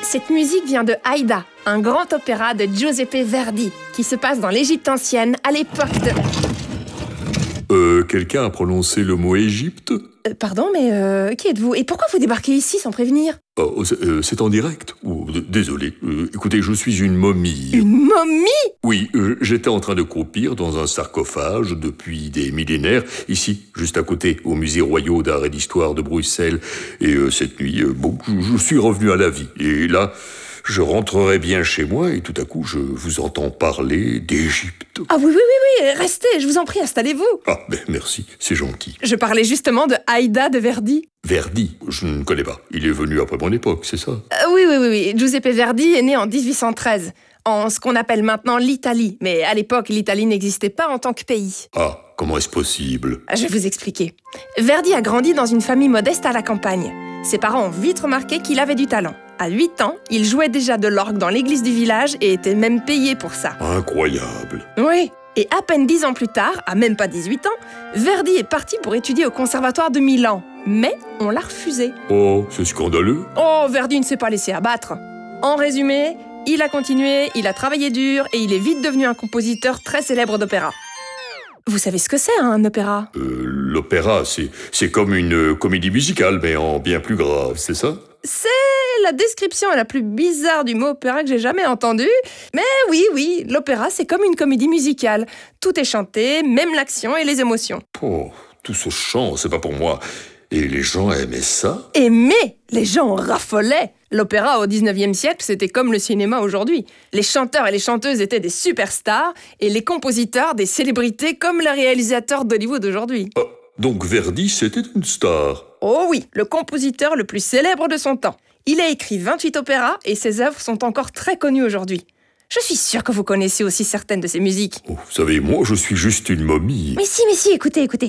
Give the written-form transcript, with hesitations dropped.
Cette musique vient de Aïda, un grand opéra de Giuseppe Verdi, qui se passe dans l'Égypte ancienne, à l'époque de... Quelqu'un a prononcé le mot Égypte? Pardon, mais qui êtes-vous? Et pourquoi vous débarquez ici sans prévenir? C'est en direct? Désolé. Écoutez, je suis une momie. Une momie? Oui, j'étais en train de croupir dans un sarcophage depuis des millénaires, ici, juste à côté, au Musée royal d'art et d'histoire de Bruxelles. Et cette nuit, je suis revenu à la vie. Et là, je rentrerai bien chez moi et tout à coup, je vous entends parler d'Égypte. Ah oui, restez, je vous en prie, installez-vous. Ah, ben merci, c'est gentil. Je parlais justement de Aïda de Verdi. Verdi, je ne connais pas. Il est venu après mon époque, c'est ça? Oui. Giuseppe Verdi est né en 1813, en ce qu'on appelle maintenant l'Italie. Mais à l'époque, l'Italie n'existait pas en tant que pays. Ah, comment est-ce possible? Je vais vous expliquer. Verdi a grandi dans une famille modeste à la campagne. Ses parents ont vite remarqué qu'il avait du talent. À 8 ans, il jouait déjà de l'orgue dans l'église du village et était même payé pour ça. Incroyable. Oui. Et à peine 10 ans plus tard, à même pas 18 ans, Verdi est parti pour étudier au conservatoire de Milan. Mais on l'a refusé. Oh, c'est scandaleux. Oh, Verdi ne s'est pas laissé abattre. En résumé, il a continué, il a travaillé dur et il est vite devenu un compositeur très célèbre d'opéra. Vous savez ce que c'est, un opéra? L'opéra, c'est comme une comédie musicale, mais en bien plus grave, c'est ça? C'est la description la plus bizarre du mot opéra que j'ai jamais entendue. Mais oui, l'opéra, c'est comme une comédie musicale. Tout est chanté, même l'action et les émotions. Oh, tout ce chant, c'est pas pour moi. Et les gens aimaient ça? Aimer? Les gens en raffolaient. L'opéra au 19e siècle, c'était comme le cinéma aujourd'hui. Les chanteurs et les chanteuses étaient des superstars et les compositeurs des célébrités comme les réalisateurs d'Hollywood aujourd'hui. Ah, donc Verdi, c'était une star. Oh oui, le compositeur le plus célèbre de son temps. Il a écrit 28 opéras et ses œuvres sont encore très connues aujourd'hui. Je suis sûre que vous connaissez aussi certaines de ses musiques. Oh, vous savez, moi, je suis juste une momie. Mais si, écoutez.